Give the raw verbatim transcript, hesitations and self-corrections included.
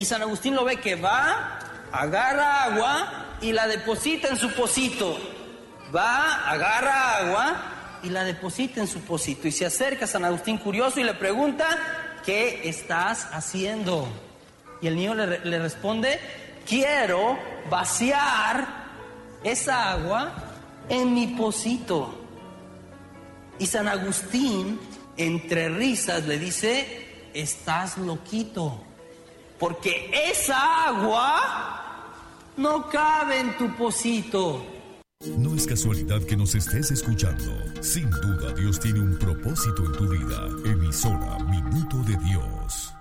Y San Agustín lo ve que va, agarra agua y la deposita en su pocito. Va, agarra agua y la deposita en su pocito. Y se acerca a San Agustín curioso y le pregunta, ¿qué estás haciendo? Y el niño le, le responde, quiero vaciar esa agua en mi pocito. Y San Agustín, entre risas, le dice, estás loquito, porque esa agua no cabe en tu pocito. No es casualidad que nos estés escuchando. Sin duda Dios tiene un propósito en tu vida. Emisora Minuto de Dios.